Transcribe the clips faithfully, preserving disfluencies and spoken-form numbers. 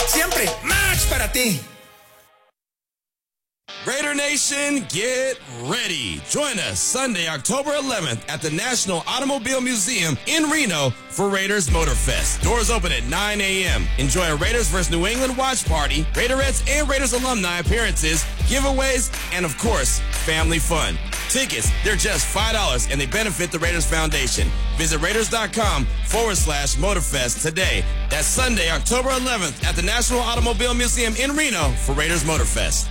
Siempre más para ti. Raider Nation, get ready. Join us Sunday, October eleventh at the National Automobile Museum in Reno for Raiders Motor Fest. Doors open at nine a.m. Enjoy a Raiders versus New England watch party, Raiderettes and Raiders alumni appearances, giveaways, and of course, family fun. Tickets, they're just five dollars and they benefit the Raiders Foundation. Visit Raiders.com forward slash Motorfest today. That's Sunday, October eleventh at the National Automobile Museum in Reno for Raiders Motor Fest.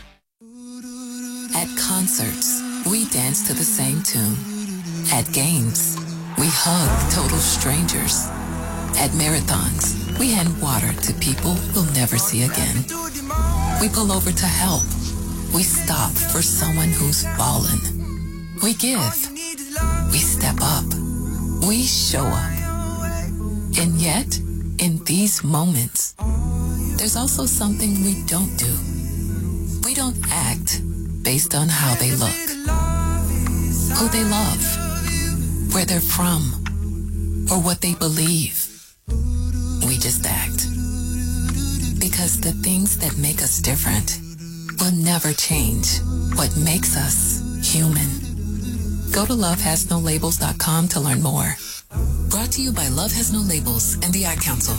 At concerts, we dance to the same tune. At games, we hug total strangers. At marathons, we hand water to people we'll never see again. We pull over to help. We stop for someone who's fallen. We give. We step up. We show up. And yet, in these moments, there's also something we don't do. We don't act based on how they look, who they love, where they're from, or what they believe. We just act. Because the things that make us different will never change what makes us human. Go to love has no labels dot com to learn more. Brought to you by Love Has No Labels and the Ad Council.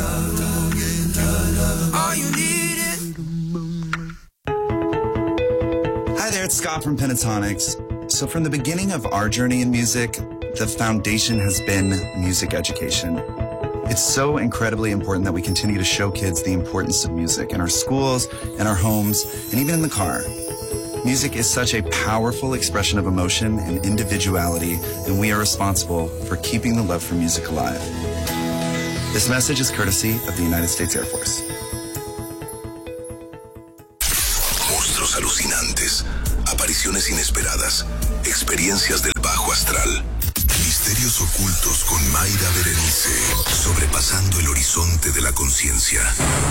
All you need is... Hi there, it's Scott from Pentatonics. So from the beginning of our journey in music, the foundation has been music education. It's so incredibly important that we continue to show kids the importance of music in our schools, in our homes, and even in the car. Music is such a powerful expression of emotion and individuality, and we are responsible for keeping the love for music alive. This message is courtesy of the United States Air Force. Monstruos alucinantes, apariciones inesperadas, experiencias del bajo astral, misterios ocultos con Mayra Berenice, sobrepasando el horizonte de la conciencia.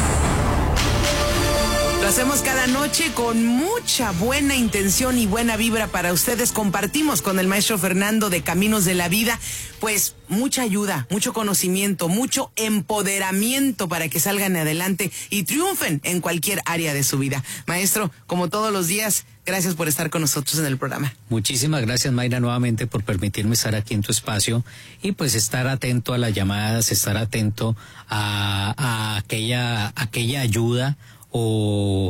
Lo hacemos cada noche con mucha buena intención y buena vibra para ustedes. Compartimos con el maestro Fernando de Caminos de la Vida, pues mucha ayuda, mucho conocimiento, mucho empoderamiento para que salgan adelante y triunfen en cualquier área de su vida. Maestro, como todos los días, gracias por estar con nosotros en el programa. Muchísimas gracias, Mayra, nuevamente por permitirme estar aquí en tu espacio y pues estar atento a las llamadas, estar atento a, a aquella, aquella ayuda o,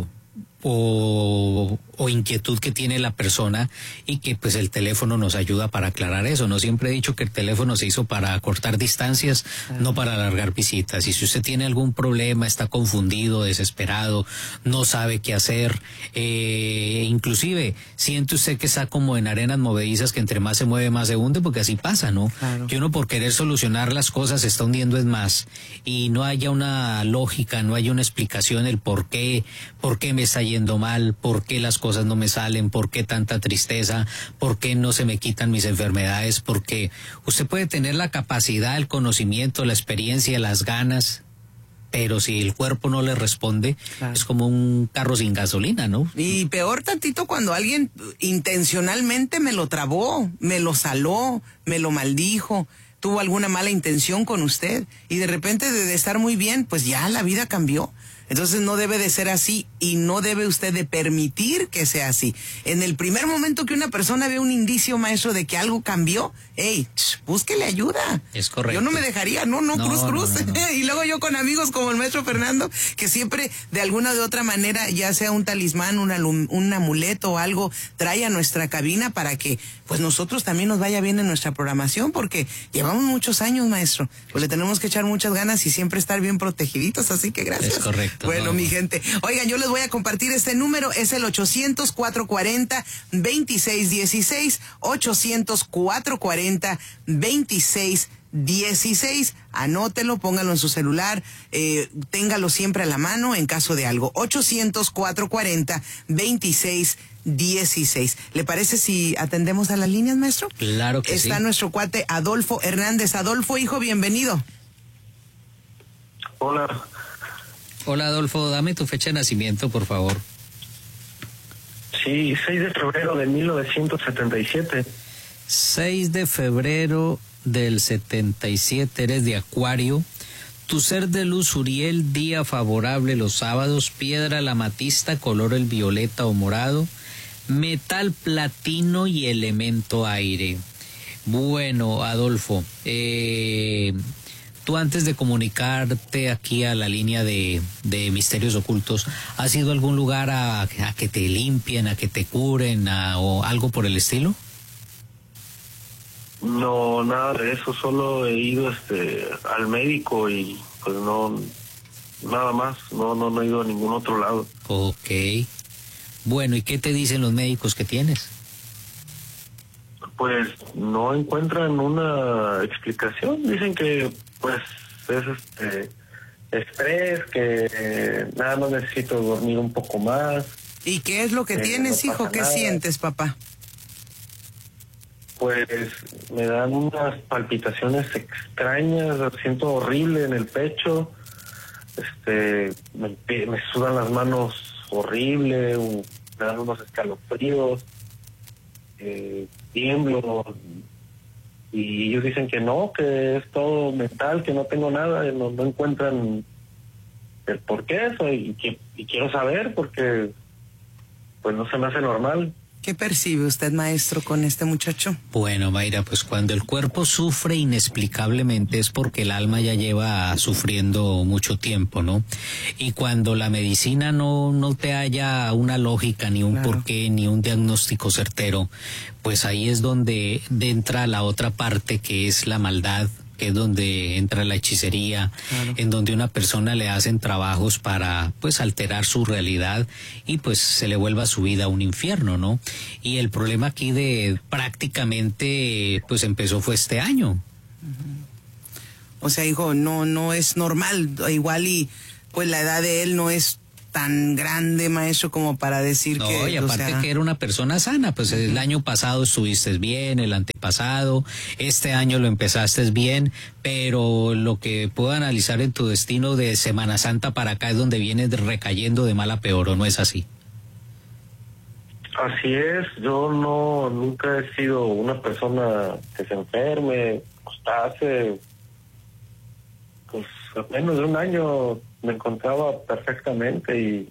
o, o inquietud que tiene la persona y que pues el teléfono nos ayuda para aclarar eso. No siempre he dicho que el teléfono se hizo para cortar distancias, ah. no para alargar visitas. Y si usted tiene algún problema, está confundido, desesperado, no sabe qué hacer, eh, inclusive siente usted que está como en arenas movedizas que entre más se mueve más se hunde, porque así pasa, ¿no? Claro. Que uno por querer solucionar las cosas se está hundiendo en más y no haya una lógica, no haya una explicación el por qué, por qué me está yendo mal, por qué las cosas no me salen, por qué tanta tristeza, por qué no se me quitan mis enfermedades, porque usted puede tener la capacidad, el conocimiento, la experiencia, las ganas, pero si el cuerpo no le responde, claro, es como un carro sin gasolina, ¿no? Y peor tantito cuando alguien intencionalmente me lo trabó, me lo saló, me lo maldijo, tuvo alguna mala intención con usted y de repente de, de estar muy bien, pues ya la vida cambió. Entonces no debe de ser así y no debe usted de permitir que sea así. En el primer momento que una persona ve un indicio, maestro, de que algo cambió, hey, búsquele ayuda. Es correcto. Yo no me dejaría, no, no, no cruz, cruz. No, no, no. Y luego yo con amigos como el maestro Fernando, que siempre de alguna de otra manera, ya sea un talismán, un, un amuleto o algo, trae a nuestra cabina para que pues nosotros también nos vaya bien en nuestra programación, porque llevamos muchos años, maestro. Pues le tenemos que echar muchas ganas y siempre estar bien protegiditos, así que gracias. Es correcto. Bueno, no, mi gente, oigan, yo les voy a compartir este número, es el ochocientos, cuatrocientos cuarenta, veintiséis dieciséis, ochocientos, cuatrocientos cuarenta, veintiséis dieciséis, anótelo, póngalo en su celular, eh, téngalo siempre a la mano en caso de algo, ochocientos, cuatrocientos cuarenta, veintiséis dieciséis. ¿Le parece si atendemos a las líneas, maestro? Claro que sí. Está nuestro cuate Adolfo Hernández. Adolfo, hijo, bienvenido. Hola. Hola, Adolfo, dame tu fecha de nacimiento, por favor. Sí, seis de febrero de mil novecientos setenta y siete. seis de febrero del setenta y siete, eres de Acuario. Tu ser de luz, Uriel, día favorable los sábados, piedra la amatista, color el violeta o morado, metal platino y elemento aire. Bueno, Adolfo, eh, tú antes de comunicarte aquí a la línea de, de Misterios Ocultos, ¿has ido a algún lugar a, a que te limpien, a que te curen a, o algo por el estilo? No, nada de eso, solo he ido este al médico y pues no, nada más, no, no, no he ido a ningún otro lado. Ok. Bueno, ¿y qué te dicen los médicos que tienes? Pues no encuentran una explicación, dicen que pues es este estrés, que eh, nada más necesito dormir un poco más. ¿Y qué es lo que eh, tienes, no hijo? pasa ¿Qué nada. sientes, papá? Pues me dan unas palpitaciones extrañas, siento horrible en el pecho, este, me, me sudan las manos horrible, me dan unos escalofríos, eh, tiemblo, y ellos dicen que no, que es todo mental, que no tengo nada, no, no encuentran el por qué eso, y, que, y quiero saber porque pues no se me hace normal. ¿Qué percibe usted, maestro, con este muchacho? Bueno, Mayra, pues cuando el cuerpo sufre inexplicablemente es porque el alma ya lleva sufriendo mucho tiempo, ¿no? Y cuando la medicina no, no te halla una lógica, ni un Claro. porqué, ni un diagnóstico certero, pues ahí es donde entra la otra parte que es la maldad, que es donde entra la hechicería, Claro. en donde una persona le hacen trabajos para pues alterar su realidad y pues se le vuelva su vida un infierno, ¿no? Y el problema aquí de prácticamente pues empezó fue este año. O sea, hijo, no, no es normal. Igual y pues la edad de él no es tan grande, maestro, como para decir No, que... y o aparte sea, que era una persona sana, pues el año pasado estuviste bien, el antepasado, este año lo empezaste bien, pero lo que puedo analizar en tu destino de Semana Santa para acá es donde vienes recayendo de mal a peor, ¿o no es así? Así es, yo no nunca he sido una persona que se enferme, hasta hace pues menos de un año me encontraba perfectamente y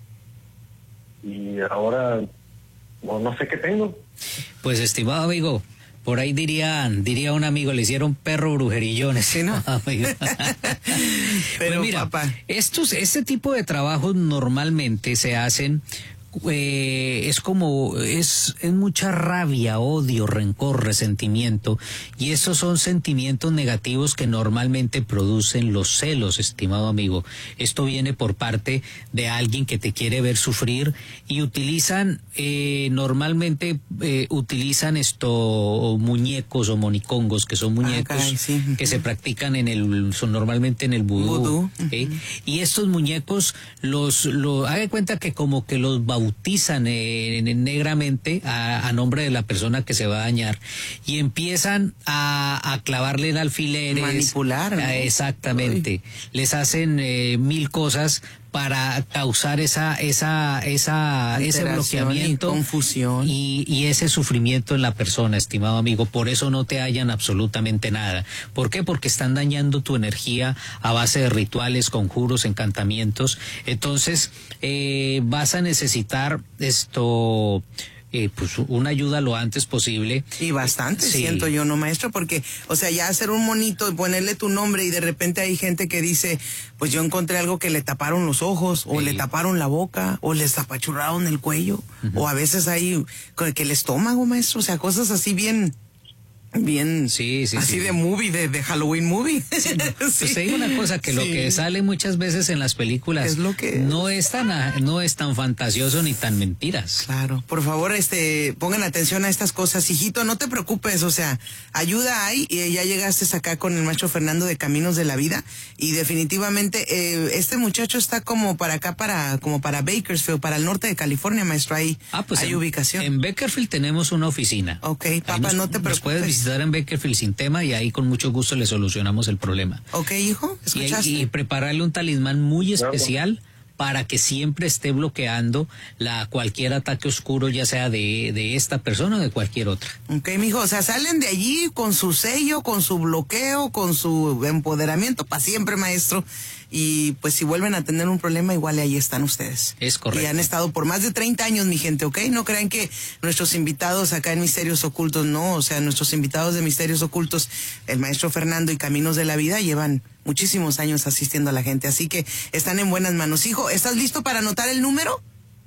y ahora no, no sé qué tengo. Pues estimado amigo, por ahí dirían, diría un amigo, le hicieron perro brujerillones. Sí, ¿no? Amigo. Pero, Pues mira, papá. estos, este tipo de trabajos normalmente se hacen, eh, es como, es, es mucha rabia, odio, rencor, resentimiento, y esos son sentimientos negativos que normalmente producen los celos, estimado amigo. Esto viene por parte de alguien que te quiere ver sufrir y utilizan, eh, normalmente eh, utilizan esto muñecos o monicongos, que son muñecos Ah, caray, sí. que se practican en el, son normalmente en el vudú, Vudú, ¿ok? Y estos muñecos los, los, haga de cuenta que como que los bautizan eh, en- en negramente a, a nombre de la persona que se va a dañar y empiezan a, a clavarle alfileres, Manipular, ¿no? Ah, exactamente, les hacen eh, mil cosas para causar esa, esa, esa, ese Alteración bloqueamiento y confusión. y, y ese sufrimiento en la persona, estimado amigo. Por eso no te hallan absolutamente nada. ¿Por qué? Porque están dañando tu energía a base de rituales, conjuros, encantamientos. Entonces, eh, vas a necesitar esto, eh, pues una ayuda lo antes posible. Y bastante, Sí. siento yo, ¿no, maestro? Porque, o sea, ya hacer un monito y ponerle tu nombre y de repente hay gente que dice, pues yo encontré algo que le taparon los ojos, o Sí. le taparon la boca, o les apachurraron el cuello, o a veces hay con- que el estómago, maestro, o sea, cosas así bien, bien, Sí, sí, así sí. de movie, de, de Halloween movie. Pues te digo una cosa, que lo Sí. que sale muchas veces en las películas Es lo que es. no es tan a- no es tan fantasioso ni tan mentiras. Claro, por favor, este, pongan atención a estas cosas, hijito, no te preocupes, o sea, ayuda hay, y ya llegaste acá con el maestro Fernando de Caminos de la Vida, y definitivamente eh, este muchacho está como para acá, para, como para Bakersfield, para el norte de California, maestro, ahí Ah, pues hay en, ubicación. en Beckerfield tenemos una oficina. Ok, Ahí papá, nos- no te Nos puedes preocupes. visitar en Beckerfield sin tema y ahí con mucho gusto le solucionamos el problema. Ok, hijo, Y, ¿escuchaste? y prepararle un talismán muy especial para que siempre esté bloqueando la cualquier ataque oscuro, ya sea de, de esta persona o de cualquier otra. Ok, mijo, o sea, salen de allí con su sello, con su bloqueo, con su empoderamiento para siempre, maestro. Y pues si vuelven a tener un problema, igual ahí están ustedes. Es correcto. Y han estado por más de treinta años, mi gente, ¿ok? No crean que nuestros invitados acá en Misterios Ocultos, no. O sea, nuestros invitados de Misterios Ocultos, el maestro Fernando y Caminos de la Vida, llevan muchísimos años asistiendo a la gente. Así que están en buenas manos. Hijo, ¿estás listo para anotar el número?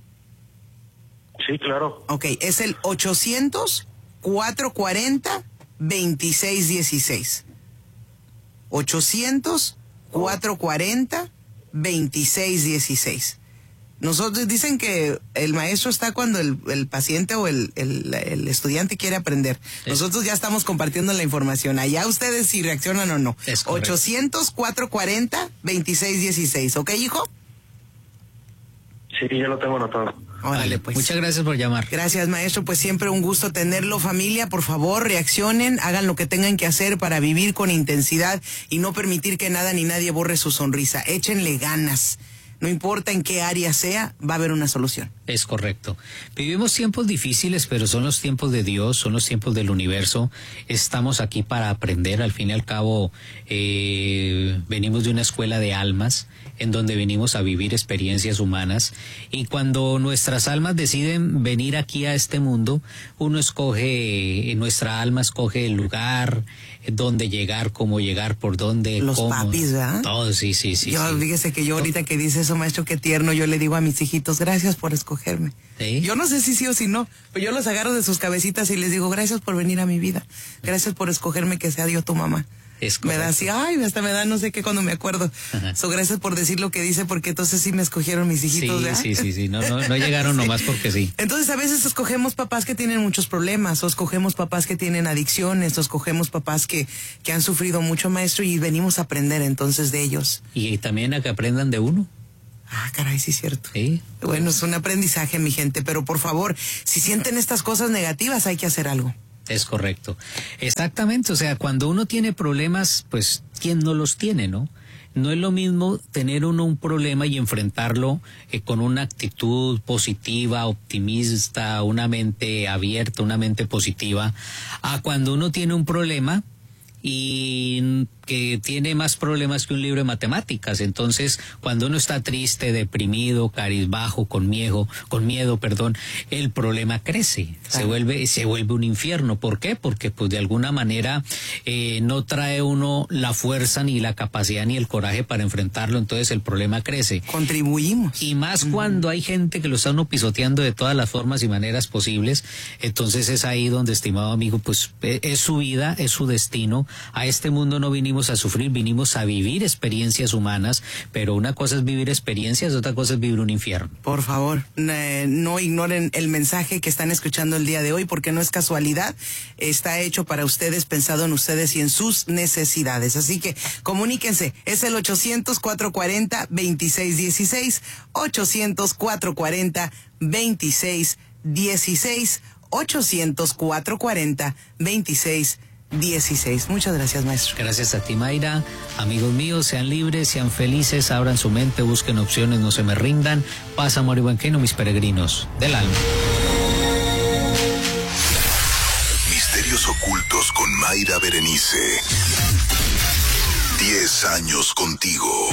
Sí, claro. Ok, es el ochocientos, cuatrocientos cuarenta, veintiséis dieciséis. ochocientos, cuatrocientos cuarenta, veintiséis dieciséis. Nosotros dicen que el maestro está cuando el, el paciente o el, el, el estudiante quiere aprender. Nosotros ya estamos compartiendo la información. Allá ustedes si reaccionan o no. ochocientos, cuatrocientos cuarenta, veintiséis dieciséis. ¿Ok, hijo? Sí, ya lo tengo anotado. Órale, pues. Muchas gracias por llamar. Gracias, maestro. Pues siempre un gusto tenerlo. Familia, por favor, reaccionen, hagan lo que tengan que hacer para vivir con intensidad y no permitir que nada ni nadie borre su sonrisa. Échenle ganas. No importa en qué área sea, va a haber una solución. Es correcto. Vivimos tiempos difíciles, pero son los tiempos de Dios, son los tiempos del universo. Estamos aquí para aprender. Al fin y al cabo, eh, venimos de una escuela de almas, en donde venimos a vivir experiencias humanas. Y cuando nuestras almas deciden venir aquí a este mundo, uno escoge, nuestra alma escoge el lugar, dónde llegar, cómo llegar, por dónde, Los cómo. papis, ¿verdad? Todo, sí, sí, sí. Yo, sí. fíjese que yo ahorita que dice eso, maestro, qué tierno, yo le digo a mis hijitos, gracias por escogerme. ¿Sí? Yo no sé si sí o si no, pero yo los agarro de sus cabecitas y les digo, gracias por venir a mi vida, gracias por escogerme que sea Dios tu mamá. Es me da así, ay, hasta me da no sé qué cuando me acuerdo. So, gracias por decir lo que dice, porque entonces sí me escogieron mis hijitos. Sí, sí, sí, sí, no, no, no llegaron sí. nomás porque sí. Entonces a veces escogemos papás que tienen muchos problemas, o escogemos papás que tienen adicciones, o escogemos papás que, que han sufrido mucho, maestro, y venimos a aprender entonces de ellos. Y también a que aprendan de uno. Ah, caray, sí es cierto. Sí. Bueno, es un aprendizaje, mi gente, pero por favor, si sienten estas cosas negativas, hay que hacer algo. Es correcto. Exactamente, o sea, cuando uno tiene problemas, pues, ¿quién no los tiene, no? No es lo mismo tener uno un problema y enfrentarlo eh, con una actitud positiva, optimista, una mente abierta, una mente positiva, a cuando uno tiene un problema y que tiene más problemas que un libro de matemáticas. Entonces, cuando uno está triste, deprimido, cabizbajo, con miedo, con miedo, perdón, el problema crece, se vuelve, se vuelve un infierno. ¿Por qué? Porque pues de alguna manera eh, no trae uno la fuerza ni la capacidad ni el coraje para enfrentarlo, entonces el problema crece. Contribuimos. Y más mm. cuando hay gente que lo está uno pisoteando de todas las formas y maneras posibles, entonces es ahí donde, estimado amigo, pues es su vida, es su destino. A este mundo no vinimos a sufrir, vinimos a vivir experiencias humanas, pero una cosa es vivir experiencias, otra cosa es vivir un infierno. Por favor, eh, no ignoren el mensaje que están escuchando el día de hoy, porque no es casualidad, está hecho para ustedes, pensado en ustedes y en sus necesidades. Así que comuníquense, es el ochocientos, cuatrocientos cuarenta, veintiséis dieciséis, ochocientos, cuatrocientos cuarenta, veintiséis dieciséis, ochocientos, cuatrocientos cuarenta, veintiséis dieciséis. Muchas gracias, maestro. Gracias a ti, Mayra. Amigos míos, sean libres, sean felices, abran su mente, busquen opciones, no se me rindan. Paz, amor y buen camino, mis peregrinos del alma. Misterios ocultos con Mayra Berenice. Diez años contigo.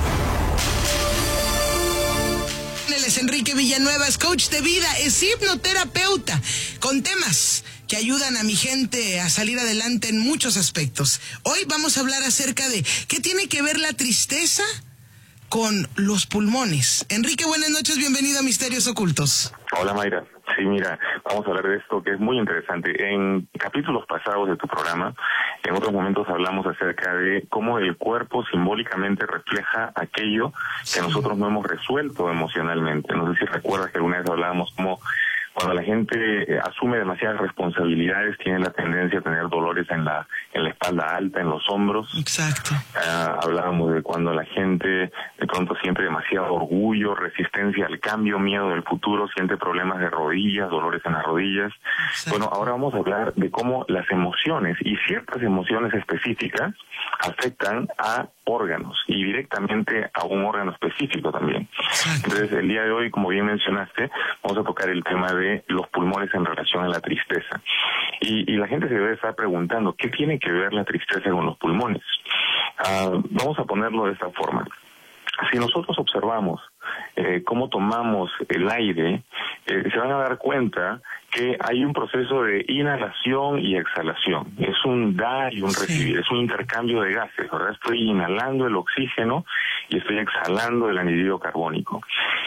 Él es Enrique Villanueva, es coach de vida, es hipnoterapeuta, con temas que ayudan a mi gente a salir adelante en muchos aspectos. Hoy vamos a hablar acerca de qué tiene que ver la tristeza con los pulmones. Enrique, buenas noches, bienvenido a Misterios Ocultos. Hola, Mayra. Sí, mira, vamos a hablar de esto que es muy interesante. En capítulos pasados de tu programa, en otros momentos hablamos acerca de cómo el cuerpo simbólicamente refleja aquello que sí. nosotros no hemos resuelto emocionalmente. No sé si recuerdas que alguna vez hablábamos cómo cuando la gente eh, asume demasiadas responsabilidades, tiene la tendencia a tener dolores en la en la espalda alta, en los hombros. Exacto. Uh, hablábamos de cuando la gente de pronto siente demasiado orgullo, resistencia al cambio, miedo del futuro, siente problemas de rodillas, dolores en las rodillas. Exacto. Bueno, ahora vamos a hablar de cómo las emociones y ciertas emociones específicas afectan a órganos y directamente a un órgano específico también. Entonces, el día de hoy, como bien mencionaste, vamos a tocar el tema de los pulmones en relación a la tristeza. Y, y la gente se debe estar preguntando, ¿qué tiene que ver la tristeza con los pulmones? Uh, vamos a ponerlo de esta forma. Si nosotros observamos eh, cómo tomamos el aire, eh, se van a dar cuenta que hay un proceso de inhalación y exhalación. Es un dar y un recibir, sí. Es un intercambio de gases, ¿verdad? Estoy inhalando el oxígeno y estoy exhalando el anhídrido carbónico.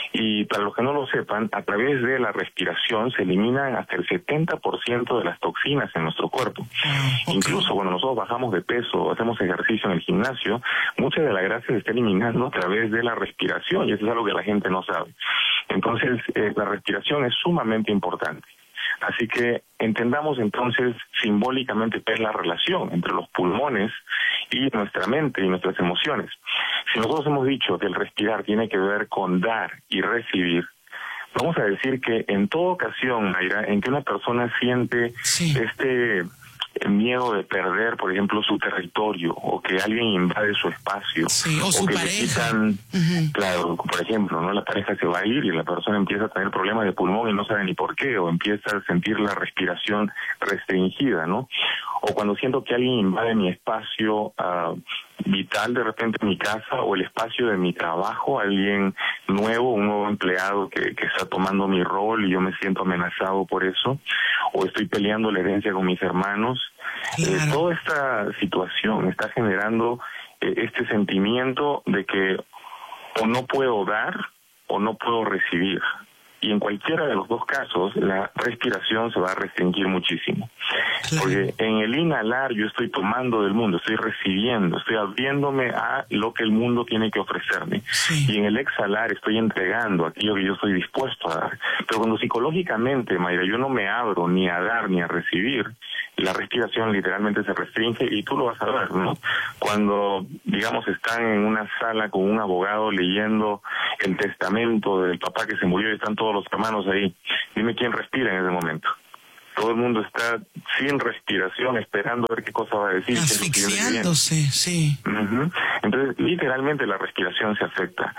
Y para los que no lo sepan, a través de la respiración se eliminan hasta el setenta por ciento de las toxinas en nuestro cuerpo. Okay. Incluso cuando nosotros bajamos de peso o hacemos ejercicio en el gimnasio, mucha de la grasa se está eliminando a través de la respiración, y eso es algo que la gente no sabe. Entonces, eh, la respiración es sumamente importante. Así que entendamos entonces simbólicamente qué es la relación entre los pulmones y nuestra mente y nuestras emociones. Si nosotros hemos dicho que el respirar tiene que ver con dar y recibir, vamos a decir que en toda ocasión, Mayra, en que una persona siente sí. este miedo de perder, por ejemplo, su territorio, o que alguien invade su espacio, sí, o, o su que pareja. le quitan, uh-huh. claro, por ejemplo, no, la pareja se va a ir y la persona empieza a tener problemas de pulmón y no sabe ni por qué, o empieza a sentir la respiración restringida, ¿no? O cuando siento que alguien invade mi espacio uh, vital, de repente en mi casa, o el espacio de mi trabajo, alguien nuevo, un nuevo empleado que, que está tomando mi rol y yo me siento amenazado por eso, o estoy peleando la herencia con mis hermanos. Claro. Eh, toda esta situación está generando eh, este sentimiento de que o no puedo dar o no puedo recibir. Y en cualquiera de los dos casos, la respiración se va a restringir muchísimo. Claro. Porque en el inhalar yo estoy tomando del mundo, estoy recibiendo, estoy abriéndome a lo que el mundo tiene que ofrecerme. Sí. Y en el exhalar estoy entregando aquello que yo estoy dispuesto a dar. Pero cuando psicológicamente, Mayra, yo no me abro ni a dar ni a recibir, la respiración literalmente se restringe, y tú lo vas a ver, ¿no? Cuando, digamos, están en una sala con un abogado leyendo el testamento del papá que se murió y están todos los hermanos ahí, dime quién respira en ese momento. Todo el mundo está sin respiración, esperando a ver qué cosa va a decir. Asfixiándose, sí. Uh-huh. Entonces, literalmente la respiración se afecta.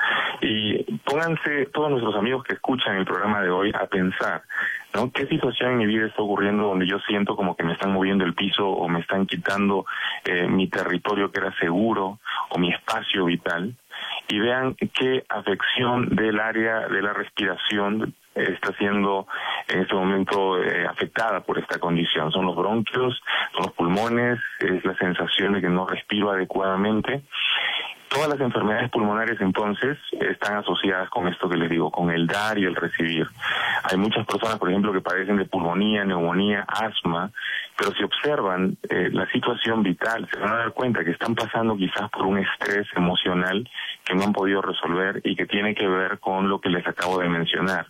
Y pónganse todos nuestros amigos que escuchan el programa de hoy a pensar, ¿no? ¿Qué situación en mi vida está ocurriendo donde yo siento como que me están moviendo el piso o me están quitando eh, mi territorio que era seguro o mi espacio vital? Y vean qué afección del área de la respiración está siendo en este momento eh, afectada por esta condición. Son los bronquios, son los pulmones, es la sensación de que no respiro adecuadamente. Todas las enfermedades pulmonares, entonces, están asociadas con esto que les digo, con el dar y el recibir. Hay muchas personas, por ejemplo, que padecen de pulmonía, neumonía, asma, pero si observan eh, la situación vital, se van a dar cuenta que están pasando quizás por un estrés emocional que no han podido resolver y que tiene que ver con lo que les acabo de mencionar.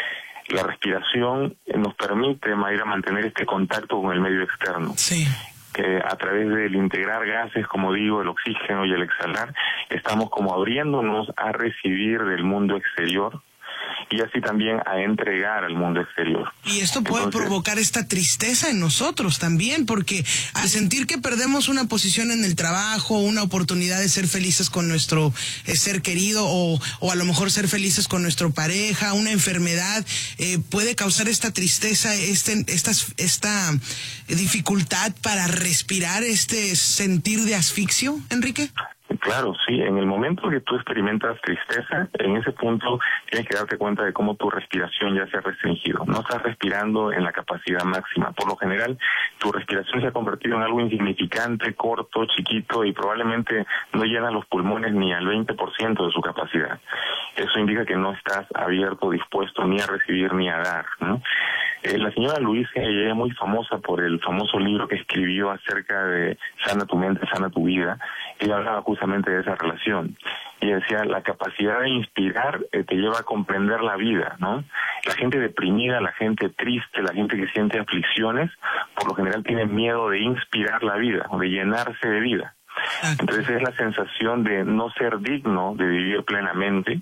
La respiración nos permite, Mayra, mantener este contacto con el medio externo. Sí. Que a través del integrar gases, como digo, el oxígeno y el exhalar, estamos como abriéndonos a recibir del mundo exterior y así también a entregar al mundo exterior. Y esto puede Entonces, provocar esta tristeza en nosotros también, porque al sentir que perdemos una posición en el trabajo, una oportunidad de ser felices con nuestro eh, ser querido, o, o a lo mejor ser felices con nuestra pareja, una enfermedad, eh, puede causar esta tristeza, este, esta, esta dificultad para respirar, este sentir de asfixio, Enrique. Claro, sí, en el momento que tú experimentas tristeza, en ese punto tienes que darte cuenta de cómo tu respiración ya se ha restringido. No estás respirando en la capacidad máxima. Por lo general, tu respiración se ha convertido en algo insignificante, corto, chiquito, y probablemente no llena los pulmones ni al veinte por ciento de su capacidad. Eso indica que no estás abierto, dispuesto ni a recibir ni a dar, ¿no? Eh, la señora Luisa, ella es muy famosa por el famoso libro que escribió acerca de Sana tu mente, sana tu vida. Ella hablaba justamente de esa relación. Y decía, la capacidad de inspirar eh, te lleva a comprender la vida, ¿no? La gente deprimida, la gente triste, la gente que siente aflicciones, por lo general tiene miedo de inspirar la vida, o de llenarse de vida. Entonces es la sensación de no ser digno de vivir plenamente.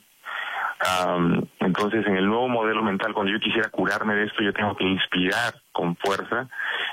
Um, entonces, en el nuevo modelo mental, cuando yo quisiera curarme de esto, yo tengo que inspirar con fuerza,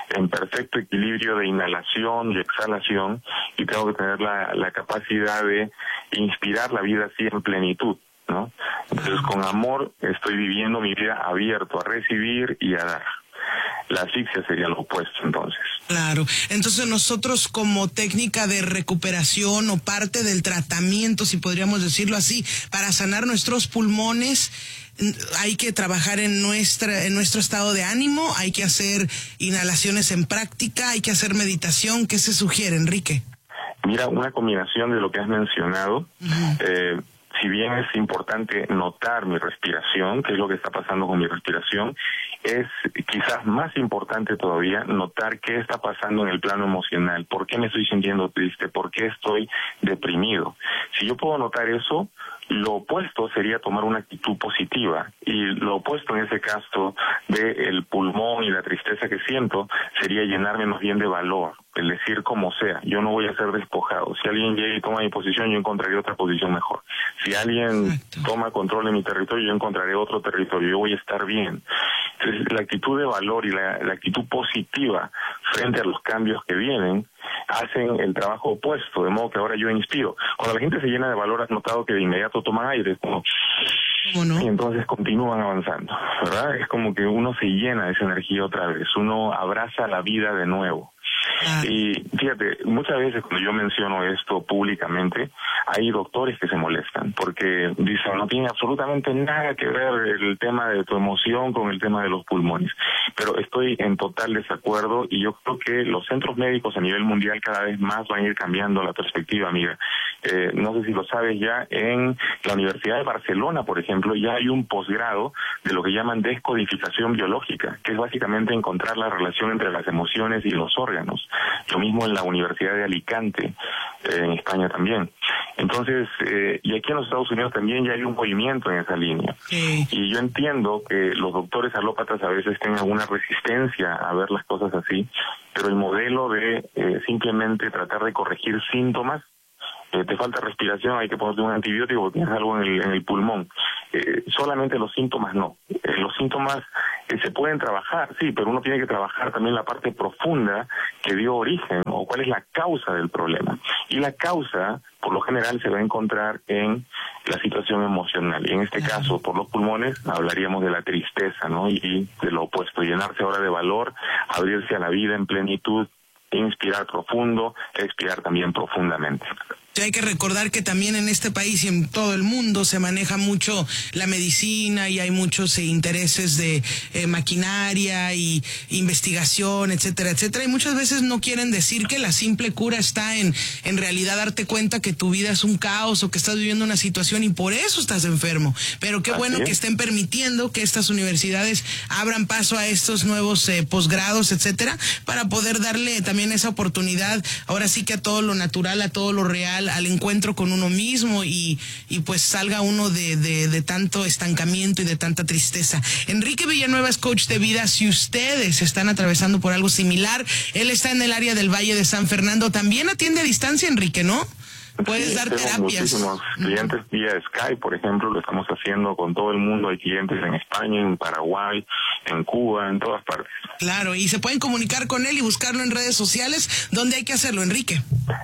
en perfecto equilibrio de inhalación y exhalación, y tengo que tener la, la capacidad de inspirar la vida así en plenitud, ¿no? Entonces, con amor estoy viviendo mi vida abierto a recibir y a dar. La asfixia sería lo opuesto, entonces. Claro. Entonces nosotros, como técnica de recuperación o parte del tratamiento, si podríamos decirlo así, para sanar nuestros pulmones, hay que trabajar en nuestra en nuestro estado de ánimo, hay que hacer inhalaciones en práctica, hay que hacer meditación. ¿Qué se sugiere, Enrique? Mira, una combinación de lo que has mencionado. Uh-huh. eh, si bien es importante notar mi respiración, qué es lo que está pasando con mi respiración, es quizás más importante todavía notar qué está pasando en el plano emocional, por qué me estoy sintiendo triste, por qué estoy deprimido. Si yo puedo notar eso, lo opuesto sería tomar una actitud positiva, y lo opuesto en ese caso del pulmón y la tristeza que siento sería llenarme más bien de valor, el decir como sea, yo no voy a ser despojado. Si alguien llega y toma mi posición, yo encontraré otra posición mejor. Si alguien Exacto. toma control de mi territorio, yo encontraré otro territorio, yo voy a estar bien. Entonces, la actitud de valor y la, la actitud positiva frente a los cambios que vienen hacen el trabajo opuesto, de modo que ahora yo inspiro. Cuando la gente se llena de valor, has notado que de inmediato toman aire, como... ¿Cómo no? Y entonces continúan avanzando, ¿verdad? Es como que uno se llena de esa energía otra vez, uno abraza la vida de nuevo. Ah. Y fíjate, muchas veces cuando yo menciono esto públicamente, hay doctores que se molestan porque dicen, no tiene absolutamente nada que ver el tema de tu emoción con el tema de los pulmones. Pero estoy en total desacuerdo, y yo creo que los centros médicos a nivel mundial cada vez más van a ir cambiando la perspectiva, amiga. Eh, no sé si lo sabes ya, en la Universidad de Barcelona, por ejemplo, ya hay un posgrado de lo que llaman descodificación biológica, que es básicamente encontrar la relación entre las emociones y los órganos. Lo mismo en la Universidad de Alicante, eh, en España también. Entonces, eh, y aquí en los Estados Unidos también ya hay un movimiento en esa línea. Sí. Y yo entiendo que los doctores alópatas a veces tengan alguna resistencia a ver las cosas así, pero el modelo de eh, simplemente tratar de corregir síntomas, eh, te falta respiración, hay que ponerte un antibiótico porque tienes algo en el, en el pulmón. Eh, solamente los síntomas no. Eh, los síntomas eh, se pueden trabajar, sí, pero uno tiene que trabajar también la parte profunda que dio origen, o cuál es la causa del problema. Y la causa, por lo general, se va a encontrar en la situación emocional. Y en este Ajá. caso, por los pulmones, hablaríamos de la tristeza, ¿no? Y, y de lo opuesto, llenarse ahora de valor, abrirse a la vida en plenitud, inspirar profundo, expirar también profundamente. Hay que recordar que también en este país y en todo el mundo se maneja mucho la medicina, y hay muchos eh, intereses de eh, maquinaria y investigación, etcétera, etcétera. Y muchas veces no quieren decir que la simple cura está en, en realidad darte cuenta que tu vida es un caos o que estás viviendo una situación y por eso estás enfermo. Pero qué bueno que estén permitiendo que estas universidades abran paso a estos nuevos eh, posgrados, etcétera, para poder darle también esa oportunidad, ahora sí que a todo lo natural, a todo lo real, al encuentro con uno mismo, y, y pues salga uno de, de, de tanto estancamiento y de tanta tristeza. Enrique Villanueva es coach de vida. Si ustedes están atravesando por algo similar, él está en el área del Valle de San Fernando. También atiende a distancia, Enrique, ¿no? Puedes sí, dar tengo terapias. Muchísimos clientes vía Skype, por ejemplo, lo estamos haciendo con todo el mundo. Hay clientes en España, en Paraguay, en Cuba, en todas partes. Claro, y se pueden comunicar con él y buscarlo en redes sociales. ¿Dónde hay que hacerlo, Enrique?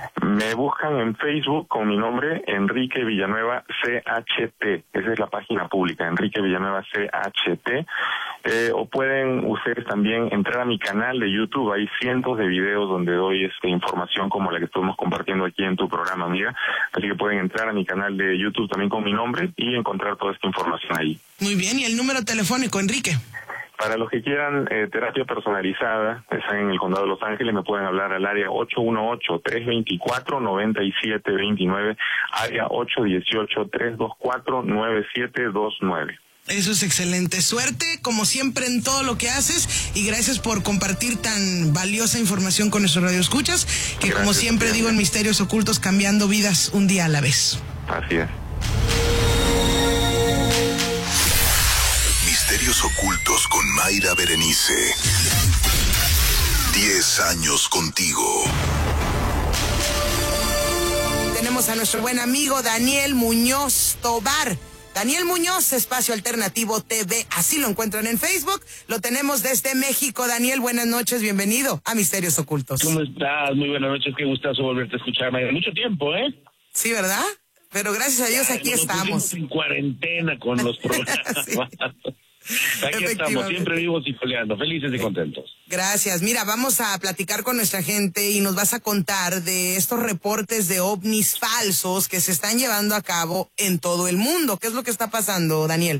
Me buscan en Facebook con mi nombre, Enrique Villanueva C H T. Esa es la página pública, Enrique Villanueva C H T. Eh, o pueden ustedes también entrar a mi canal de YouTube. Hay cientos de videos donde doy este, información como la que estamos compartiendo aquí en tu programa, amiga. Así que pueden entrar a mi canal de YouTube también con mi nombre y encontrar toda esta información ahí. Muy bien, ¿y el número telefónico, Enrique? Para los que quieran eh, terapia personalizada, están en el Condado de Los Ángeles, me pueden hablar al área ocho uno ocho, tres dos cuatro, nueve siete dos nueve, área ocho uno ocho, tres dos cuatro, nueve siete dos nueve. Eso es excelente. Suerte, como siempre, en todo lo que haces, y gracias por compartir tan valiosa información con nuestros radioescuchas, que gracias, como siempre digo, en Misterios Ocultos, cambiando vidas un día a la vez. Así es. Misterios Ocultos con Mayra Berenice. Diez años contigo. Tenemos a nuestro buen amigo Daniel Muñoz Tobar, Daniel Muñoz, Espacio Alternativo T V, así lo encuentran en Facebook. Lo tenemos desde México. Daniel, buenas noches, bienvenido a Misterios Ocultos. ¿Cómo estás? Muy buenas noches, qué gustazo volverte a escuchar, Mayra. Mucho tiempo, ¿eh? Sí, ¿verdad? Pero gracias a Dios aquí Nos estamos. En cuarentena con los programas. Sí. Aquí estamos, siempre vivos y peleando, felices y contentos. Gracias. Mira, vamos a platicar con nuestra gente y nos vas a contar de estos reportes de ovnis falsos que se están llevando a cabo en todo el mundo. ¿Qué es lo que está pasando, Daniel?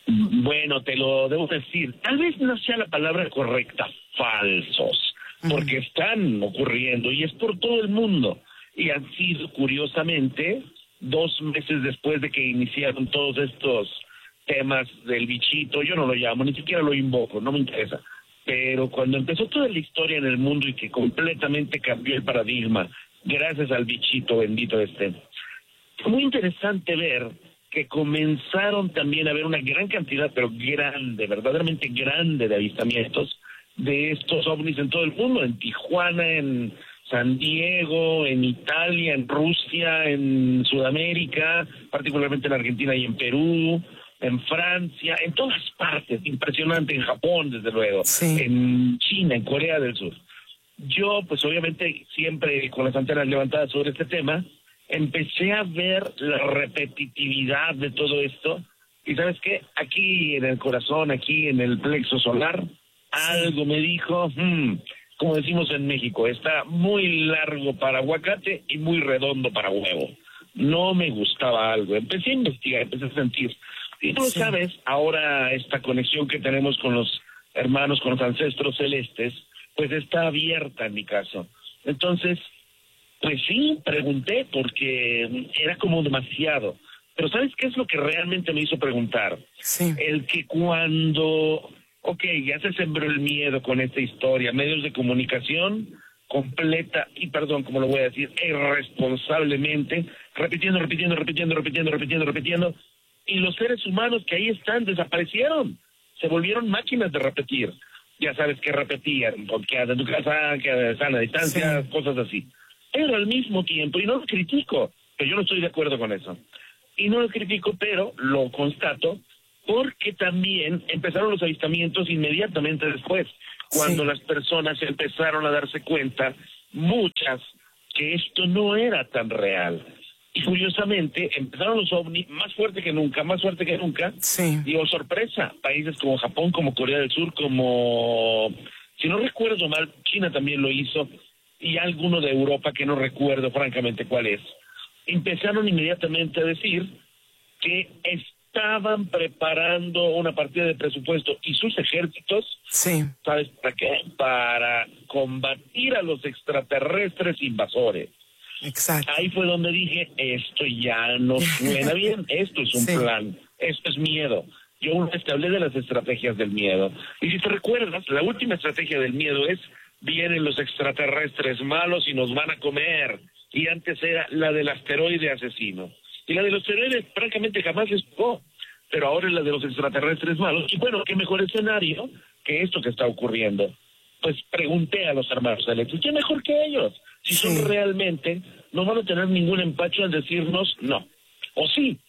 Bueno, te lo debo decir. Tal vez no sea la palabra correcta, falsos, porque uh-huh. están ocurriendo y es por todo el mundo. Y han sido, curiosamente, dos meses después de que iniciaron todos estos temas del bichito, yo no lo llamo, ni siquiera lo invoco, no me interesa. Pero cuando empezó toda la historia en el mundo y que completamente cambió el paradigma, gracias al bichito bendito este, fue muy interesante ver que comenzaron también a haber una gran cantidad, pero grande, verdaderamente grande de avistamientos de estos ovnis en todo el mundo, en Tijuana, en San Diego, en Italia, en Rusia, en Sudamérica, particularmente en Argentina y en Perú, en Francia, en todas partes, impresionante, en Japón, desde luego, sí. En China, en Corea del Sur. Yo, pues obviamente, siempre con las antenas levantadas sobre este tema, empecé a ver la repetitividad de todo esto, y ¿sabes qué? Aquí en el corazón, aquí en el plexo solar, algo me dijo, hmm, como decimos en México, está muy largo para aguacate y muy redondo para huevo. No me gustaba algo, empecé a investigar, empecé a sentir. Y tú lo sí. sabes, ahora esta conexión que tenemos con los hermanos, con los ancestros celestes, pues está abierta en mi caso. Entonces, pues sí, pregunté porque era como demasiado. Pero ¿sabes qué es lo que realmente me hizo preguntar? Sí. El que cuando, ok, ya se sembró el miedo con esta historia, medios de comunicación completa, y perdón, como lo voy a decir, irresponsablemente, repitiendo, repitiendo, repitiendo, repitiendo, repitiendo, repitiendo, y los seres humanos que ahí están desaparecieron, se volvieron máquinas de repetir. Ya sabes que repetían, quédate en tu casa, quédate a sana distancia, sí. cosas así. Pero al mismo tiempo, y no lo critico, pero yo no estoy de acuerdo con eso, y no lo critico, pero lo constato, porque también empezaron los avistamientos inmediatamente después, cuando sí. las personas empezaron a darse cuenta, muchas, que esto no era tan real. Y curiosamente, empezaron los ovnis más fuerte que nunca, más fuerte que nunca. Sí. Y oh, sorpresa, países como Japón, como Corea del Sur, como, si no recuerdo mal, China también lo hizo, y alguno de Europa que no recuerdo francamente cuál es. Empezaron inmediatamente a decir que estaban preparando una partida de presupuesto y sus ejércitos, sí. ¿sabes para qué? Para combatir a los extraterrestres invasores. Exacto. Ahí fue donde dije, esto ya no suena bien, esto es un sí. plan, esto es miedo. Yo una vez te hablé de las estrategias del miedo. Y si te recuerdas, la última estrategia del miedo es, vienen los extraterrestres malos y nos van a comer. Y antes era la del asteroide asesino. Y la de los asteroides francamente jamás les tocó, pero ahora es la de los extraterrestres malos. Y bueno, qué mejor escenario que esto que está ocurriendo. Pues pregunté a los hermanos celestes, ¿qué mejor que ellos? Si sí. son realmente, no van a tener ningún empacho en decirnos no, o sí.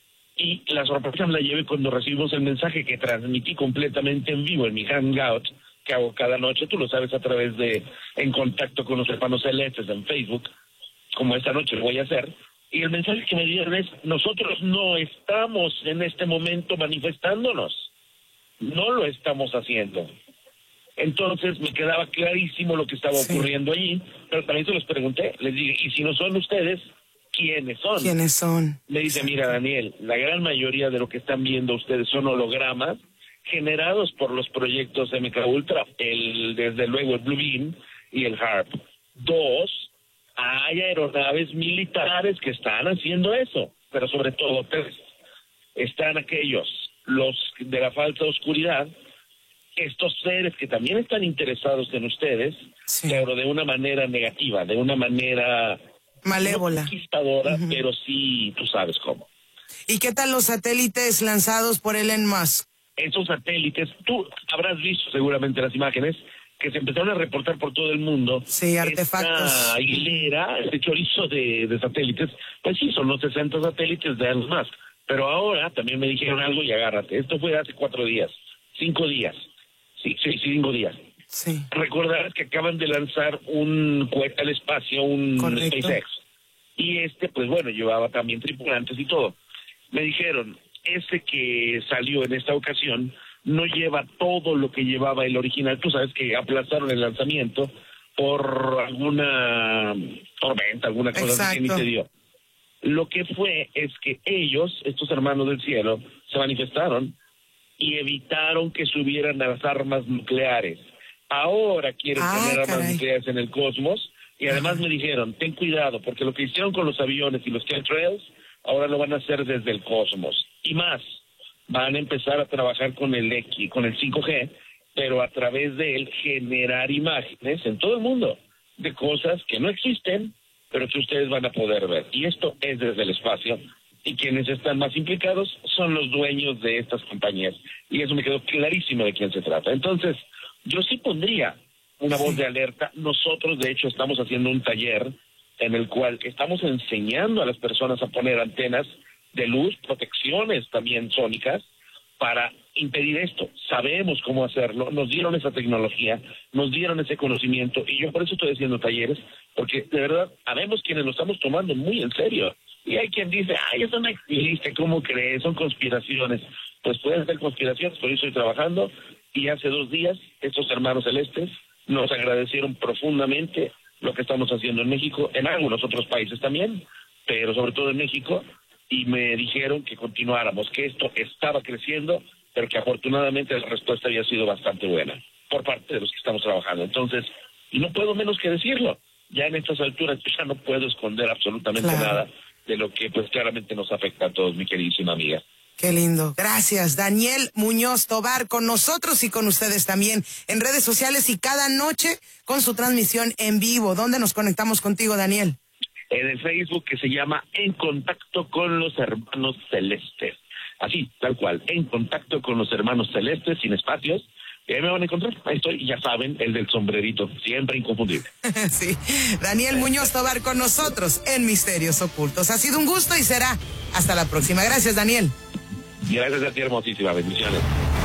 Y la sorpresa me la llevé cuando recibimos el mensaje que transmití completamente en vivo en mi hangout, que hago cada noche, tú lo sabes, a través de En Contacto con los Hermanos Celestes en Facebook, como esta noche lo voy a hacer. Y el mensaje que me dieron es, nosotros no estamos en este momento manifestándonos, no lo estamos haciendo. Entonces me quedaba clarísimo lo que estaba sí. ocurriendo allí, pero también se los pregunté, les dije, y si no son ustedes, ¿quiénes son? ¿Quiénes son? Me dice, Exacto. mira Daniel, la gran mayoría de lo que están viendo ustedes son hologramas generados por los proyectos M K Ultra, el, desde luego el Blue Beam y el HARP. Dos, hay aeronaves militares que están haciendo eso, pero sobre todo tres, están aquellos, los de la falsa oscuridad, estos seres que también están interesados en ustedes, sí. pero de una manera negativa, de una manera malévola, no conquistadora, uh-huh. pero sí, tú sabes cómo. ¿Y qué tal los satélites lanzados por Elon Musk? Esos satélites, tú habrás visto seguramente las imágenes que se empezaron a reportar por todo el mundo. Sí, artefactos. Esta hilera, este chorizo de, de satélites, pues sí, son los sesenta satélites de Elon Musk. Pero ahora también me dijeron algo y agárrate. Esto fue hace cuatro días, cinco días. Sí, sí, cinco días. Sí. Recordarás que acaban de lanzar un cohete al espacio, un Correcto. SpaceX. Y este, pues bueno, llevaba también tripulantes y todo. Me dijeron, ese que salió en esta ocasión no lleva todo lo que llevaba el original. Tú sabes que aplazaron el lanzamiento por alguna tormenta, alguna cosa así que ni se dio. Lo que fue es que ellos, estos hermanos del cielo, se manifestaron y evitaron que subieran las armas nucleares. Ahora quieren Ah, tener armas caray. nucleares en el cosmos y además me dijeron, ten cuidado, porque lo que hicieron con los aviones y los chemtrails, ahora lo van a hacer desde el cosmos. Y más, van a empezar a trabajar con el X, con el cinco G, pero a través de él generar imágenes en todo el mundo de cosas que no existen, pero que ustedes van a poder ver. Y esto es desde el espacio, y quienes están más implicados son los dueños de estas compañías. Y eso me quedó clarísimo de quién se trata. Entonces, yo sí pondría una voz de alerta. Nosotros, de hecho, estamos haciendo un taller en el cual estamos enseñando a las personas a poner antenas de luz, protecciones también sónicas, para impedir esto. Sabemos cómo hacerlo, nos dieron esa tecnología, nos dieron ese conocimiento, y yo por eso estoy haciendo talleres, porque de verdad, sabemos quienes lo estamos tomando muy en serio. Y hay quien dice, ay, eso no existe, ¿cómo crees? Son conspiraciones. Pues pueden ser conspiraciones, por eso estoy trabajando, y hace dos días estos hermanos celestes nos agradecieron profundamente lo que estamos haciendo en México, en algunos otros países también, pero sobre todo en México, y me dijeron que continuáramos, que esto estaba creciendo, pero que afortunadamente la respuesta había sido bastante buena por parte de los que estamos trabajando. Entonces, y no puedo menos que decirlo, ya en estas alturas yo ya no puedo esconder absolutamente Claro. nada de lo que pues claramente nos afecta a todos, mi queridísima amiga. Qué lindo. Gracias, Daniel Muñoz Tovar, con nosotros y con ustedes también en redes sociales y cada noche con su transmisión en vivo. ¿Dónde nos conectamos contigo, Daniel? En el Facebook, que se llama En Contacto con los Hermanos Celestes. Así, tal cual, En Contacto con los Hermanos Celestes, sin espacios. Y ahí me van a encontrar. Ahí estoy, ya saben, el del sombrerito, siempre inconfundible. Sí, Daniel Muñoz Tovar con nosotros en Misterios Ocultos. Ha sido un gusto y será hasta la próxima. Gracias, Daniel. Gracias a ti, hermosísima. Bendiciones.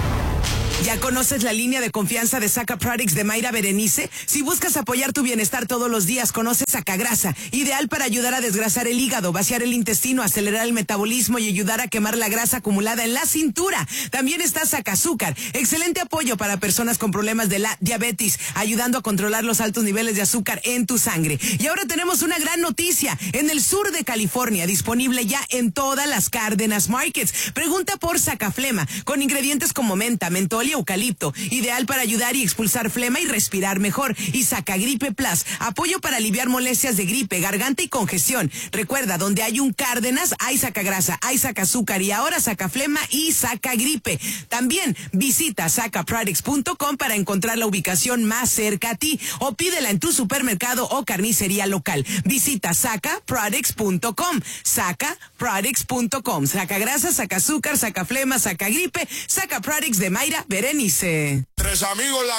¿Ya conoces la línea de confianza de Saca Products de Mayra Berenice? Si buscas apoyar tu bienestar todos los días, conoce Sacagrasa, ideal para ayudar a desgrasar el hígado, vaciar el intestino, acelerar el metabolismo y ayudar a quemar la grasa acumulada en la cintura. También está Sacazúcar, excelente apoyo para personas con problemas de la diabetes, ayudando a controlar los altos niveles de azúcar en tu sangre. Y ahora tenemos una gran noticia, en el sur de California, disponible ya en todas las Cárdenas Markets. Pregunta por Sacaflema, con ingredientes como menta, mentol y eucalipto, ideal para ayudar y expulsar flema y respirar mejor. Y Sacagripe Plus, apoyo para aliviar molestias de gripe, garganta y congestión. Recuerda, donde hay un Cárdenas, hay Sacagrasa, hay Sacazúcar y ahora Sacaflema y Sacagripe. También visita saca products punto com para encontrar la ubicación más cerca a ti o pídela en tu supermercado o carnicería local. Visita saca products punto com, saca products punto com. Sacagrasa, Sacazúcar, Sacaflema, Sacagripe, Saca Products de Mayra Berenice. Tres amigos la